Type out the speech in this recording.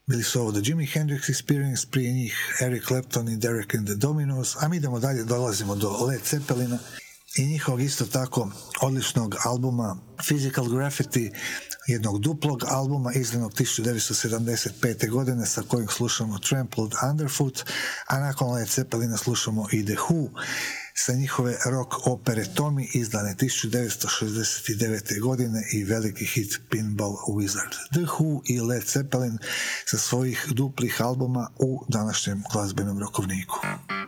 Bili su ovo The Jimi Hendrix Experience, prije njih Eric Clapton i Derek and the Dominos, a mi idemo dalje, dolazimo do Led Zeppelina i njihovog isto tako odličnog albuma Physical Graffiti, jednog duplog albuma izdanog 1975. godine sa kojim slušamo Trampled Underfoot, a nakon Led Zeppelina slušamo i The Who sa njihove rock opere Tommy izdane 1969. godine i veliki hit Pinball Wizard. The Who i Led Zeppelin sa svojih duplih albuma u današnjem glazbenom rokovniku.